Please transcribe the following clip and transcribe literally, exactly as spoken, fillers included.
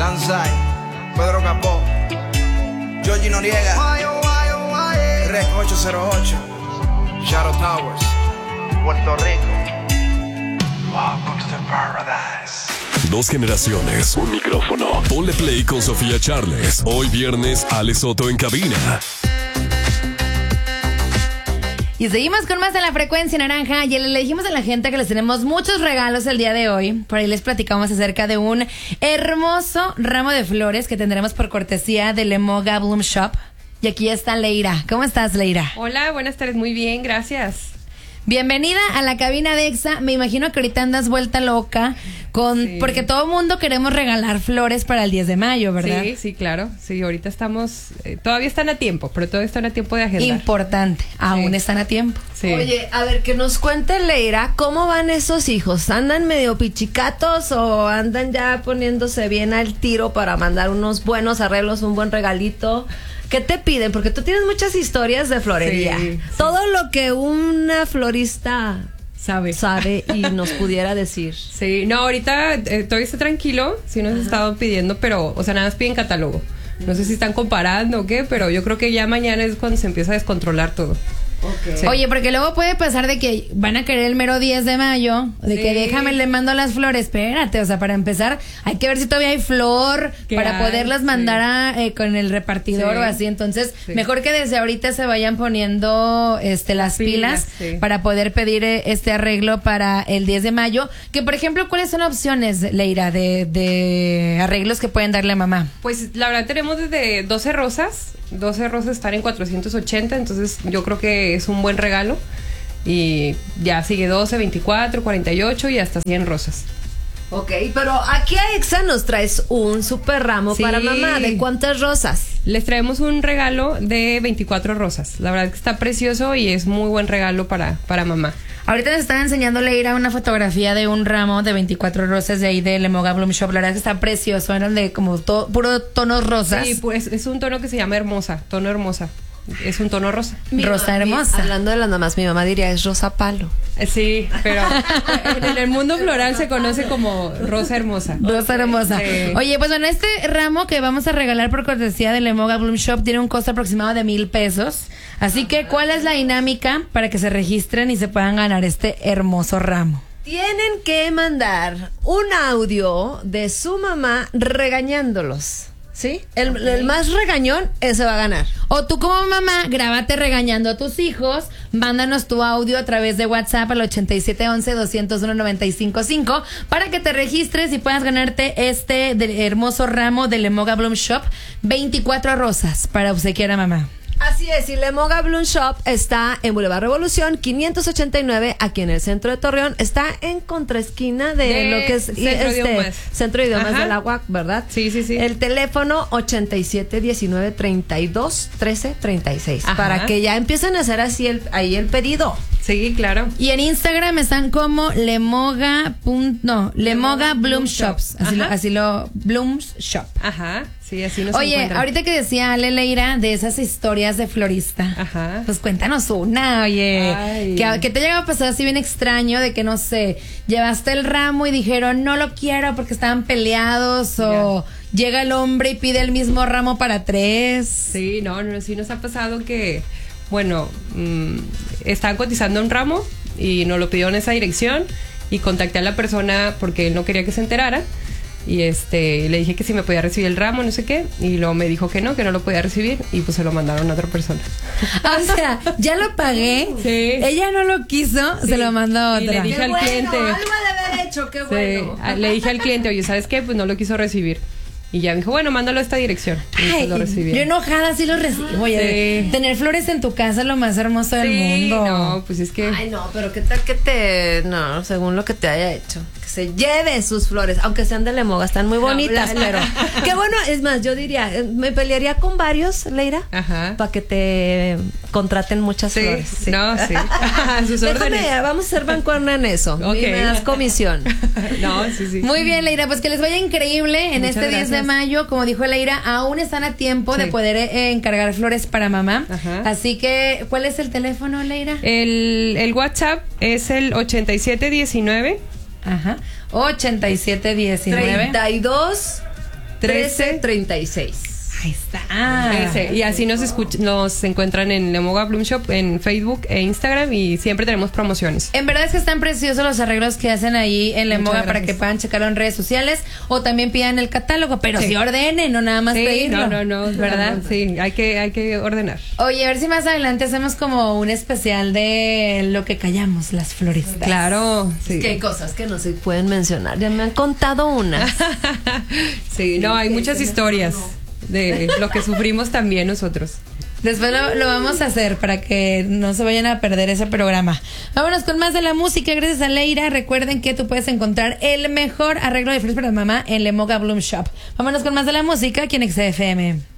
Lanzai, Pedro Capó, Georgie Noriega, Rec ocho cero ocho, Shadow Towers, Puerto Rico. Welcome to the paradise. Dos generaciones, un micrófono. Ponle play con Sofía Charles. Hoy viernes, Ale Soto en cabina. Y seguimos con más de La Frecuencia Naranja. Y le dijimos a la gente que les tenemos muchos regalos el día de hoy. Por ahí les platicamos acerca de un hermoso ramo de flores que tendremos por cortesía de Lemoga Bloom Shop. Y aquí está Leira. ¿Cómo estás, Leira? Hola, buenas tardes. Muy bien, gracias. Bienvenida a la cabina de Exa. Me imagino que ahorita andas vuelta loca con sí. porque todo mundo queremos regalar flores para el diez de mayo, ¿verdad? Sí, sí, claro. Sí, ahorita estamos, eh, todavía están a tiempo, pero todavía están a tiempo de agendar. Importante, aún sí. están a tiempo. Sí. Oye, a ver, que nos cuente Leira, ¿cómo van esos hijos? ¿Andan medio pichicatos o andan ya poniéndose bien al tiro para mandar unos buenos arreglos, un buen regalito? ¿Qué te piden? Porque tú tienes muchas historias de florería. Sí, sí. Todo lo que una florista sabe sabe y nos pudiera decir. Sí, no, ahorita eh, todavía está tranquilo. Sí nos he estado pidiendo, pero, o sea, nada más piden catálogo. No sé si están comparando o qué, pero yo creo que ya mañana es cuando se empieza a descontrolar todo. Okay. Sí. Oye, porque luego puede pasar de que van a querer el mero diez de mayo, de sí. que déjame, le mando las flores. Espérate, o sea, para empezar, hay que ver si todavía hay flor para hay? poderlas sí. mandar a, eh, con el repartidor sí. o así. Entonces, sí. mejor que desde ahorita se vayan poniendo este las pilas, pilas sí. para poder pedir eh, este arreglo para el diez de mayo. Que, por ejemplo, ¿cuáles son opciones, Leira, de, de arreglos que pueden darle a mamá? Pues, la verdad, tenemos desde doce rosas. doce rosas están en cuatrocientos ochenta, entonces yo creo que es un buen regalo. Y ya sigue doce, veinticuatro, cuarenta y ocho y hasta cien rosas. Ok, pero aquí a Exa nos traes un super ramo sí. para mamá. ¿De cuántas rosas? Les traemos un regalo de veinticuatro rosas. La verdad que está precioso y es muy buen regalo para, para mamá. Ahorita les estaba enseñando a Leira una fotografía de un ramo de veinticuatro rosas de ahí de Lemoga Bloom Shop. La verdad que está precioso, eran de como to, puro tonos rosas. Sí, pues es un tono que se llama hermosa, tono hermosa. Es un tono rosa. Mi rosa mamá, hermosa. Mi, hablando de las mamás, mi mamá diría es rosa palo. Sí, pero en el mundo floral se conoce como rosa hermosa. Rosa hermosa. Sí. Oye, pues bueno, este ramo que vamos a regalar por cortesía de Lemoga Bloom Shop tiene un costo aproximado de mil pesos. Así que, ¿cuál es la dinámica para que se registren y se puedan ganar este hermoso ramo? Tienen que mandar un audio de su mamá regañándolos. ¿Sí? El, okay. el más regañón, ese va a ganar. O tú como mamá, grábate regañando a tus hijos, mándanos tu audio a través de WhatsApp al ochenta y siete once, doscientos uno, noventa y cinco cinco para que te registres y puedas ganarte este de, hermoso ramo de Lemoga Bloom Shop, veinticuatro rosas para obsequiar a mamá. Así es, y Lemoga Bloom Shop está en Boulevard Revolución quinientos ochenta y nueve, aquí en el centro de Torreón. Está en contraesquina de, de lo que es Centro este, de Idiomas, Centro de Idiomas de la U A C, ¿verdad? Sí, sí, sí. El teléfono ochenta y siete diecinueve, treinta y dos, trece, treinta y seis. Ajá. Para que ya empiecen a hacer así el, ahí el pedido. Sí, claro. Y en Instagram están como Lemoga, no, Lemoga, Lemoga Bloom Shops. Así lo, así lo, Blooms Shop. Ajá. Sí, así nos Oye, encuentran. Ahorita que decía Ale Leira de esas historias de florista. Ajá. Pues cuéntanos una, oye. ¿Qué, ¿Qué te llegaba a pasar así bien extraño de que, no sé, llevaste el ramo y dijeron no lo quiero porque estaban peleados o yeah. llega el hombre y pide el mismo ramo para tres? Sí, no, no, sí nos ha pasado que, bueno, mmm, estaban cotizando un ramo y nos lo pidió en esa dirección y contacté a la persona porque él no quería que se enterara. Y este le dije que si me podía recibir el ramo, no sé qué, y luego me dijo que no, que no lo podía recibir, y pues se lo mandaron a otra persona. O sea, ya lo pagué, sí. ella no lo quiso, sí. se lo mandó a otra. Y le dije qué al bueno, cliente, algo de haber hecho, qué sí, bueno. le dije al cliente, oye, ¿sabes qué? Pues no lo quiso recibir. Y ya me dijo, bueno, mándalo a esta dirección. Y Ay, lo recibí. Yo enojada sí lo recibo. Oye, sí. tener flores en tu casa es lo más hermoso del sí, mundo. No, pues es que... Ay, no, pero qué tal que te... No, según lo que te haya hecho. Que se lleve sus flores, aunque sean de Lemoga, están muy bonitas, no, pero... Qué bueno, es más, yo diría, me pelearía con varios, Leira, para que te contraten muchas sí, flores. Sí, no, sí. Sus Déjame, vamos a ser bancorna en eso. Okay. Y me das comisión. No, sí, sí. Muy bien, Leira, pues que les vaya increíble en muchas este diez de mayo. Como dijo Leira, aún están a tiempo sí. de poder eh, encargar flores para mamá. Ajá. Así que, ¿cuál es el teléfono, Leira? El, el WhatsApp es el ochenta y siete diecinueve. Ajá. ochenta y siete diecinueve. treinta y dos trece treinta y seis. Ahí está. Ese, y así nos, escuch- nos encuentran en Lemoga Bloom Shop, en Facebook e Instagram, y siempre tenemos promociones. En verdad es que están preciosos los arreglos que hacen ahí en Lemoga Muchas para gracias. que puedan checarlo en redes sociales o también pidan el catálogo, pero Sí. si ordenen, no nada más Sí, pedirlo. no, no, no, ¿verdad? Sí, hay que, hay que ordenar. Oye, a ver si más adelante hacemos como un especial de lo que callamos las floristas. Claro, sí. Que hay cosas que no se pueden mencionar. Ya me han contado unas. Sí, no, hay muchas historias de lo que sufrimos también nosotros. Después lo, lo vamos a hacer para que no se vayan a perder ese programa. Vámonos con más de la música. Gracias a Leira. Recuerden que tú puedes encontrar el mejor arreglo de flores para mamá en Lemoga Bloom Shop. Vámonos con más de la música aquí en X F M.